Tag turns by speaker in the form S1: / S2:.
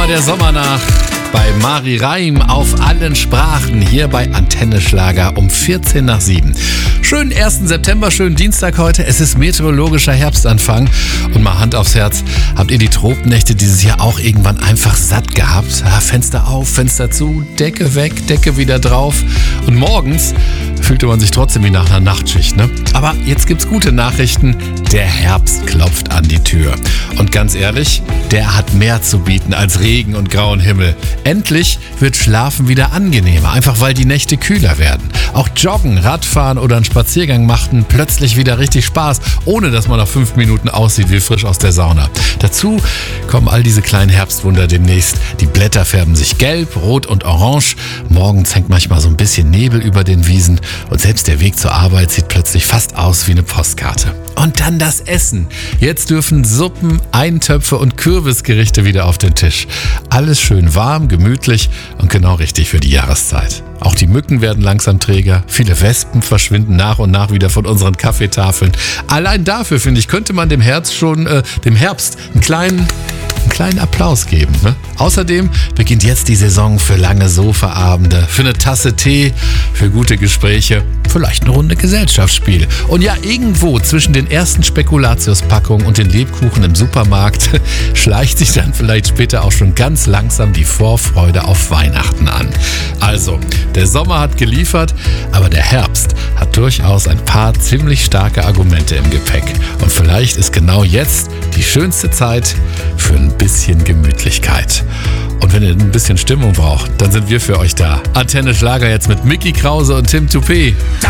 S1: der Sommer nach bei Mari Reim auf allen Sprachen hier bei Antenne Schlager um 14 nach 7. Schönen 1. September, schönen Dienstag heute. Es ist meteorologischer Herbstanfang und mal Hand aufs Herz, habt ihr die Tropennächte dieses Jahr auch irgendwann einfach satt gehabt? Ja, Fenster auf, Fenster zu, Decke weg, Decke wieder drauf und morgens fühlte man sich trotzdem wie nach einer Nachtschicht, ne? Aber jetzt gibt's gute Nachrichten. Der Herbst klopft an die Tür. Und ganz ehrlich, der hat mehr zu bieten als Regen und grauen Himmel. Endlich wird Schlafen wieder angenehmer, einfach weil die Nächte kühler werden. Auch Joggen, Radfahren oder ein Spaziergang machten plötzlich wieder richtig Spaß, ohne dass man nach 5 Minuten aussieht wie frisch aus der Sauna. Dazu kommen all diese kleinen Herbstwunder demnächst. Die Blätter färben sich gelb, rot und orange. Morgens hängt manchmal so ein bisschen Nebel über den Wiesen und selbst der Weg zur Arbeit sieht plötzlich fast aus wie eine Postkarte. Und dann das Essen. Jetzt dürfen Suppen, Eintöpfe und Kürbisgerichte wieder auf den Tisch. Alles schön warm, gemütlich und genau richtig für die Jahreszeit. Auch die Mücken werden langsam träger. Viele Wespen verschwinden nach und nach wieder von unseren Kaffeetafeln. Allein dafür, finde ich, könnte man dem Herbst einen kleinen Applaus geben. Ne? Außerdem beginnt jetzt die Saison für lange Sofaabende, für eine Tasse Tee, für gute Gespräche, vielleicht eine Runde Gesellschaftsspiel. Und ja, irgendwo zwischen den ersten Spekulatiuspackungen und den Lebkuchen im Supermarkt schleicht sich dann vielleicht später auch schon ganz langsam die Vorfreude auf Weihnachten an. Also, der Sommer hat geliefert, aber der Herbst hat durchaus ein paar ziemlich starke Argumente im Gepäck. Und vielleicht ist genau jetzt die schönste Zeit für ein bisschen Gemütlichkeit. Und wenn ihr ein bisschen Stimmung braucht, dann sind wir für euch da. Antenne Schlager jetzt mit Micky Krause und Tim Toupé.